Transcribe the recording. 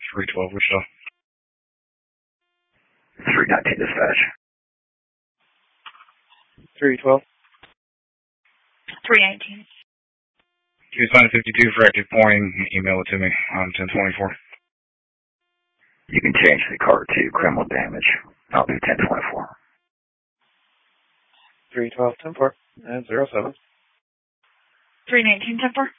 312 Wichita. 319 dispatch. 312. 319. You sign a 52 for active pointing. Email it to me on 1024. You can change the car to criminal damage. I'll do 1024. 312, 10-4, and 07. 319, 10-4.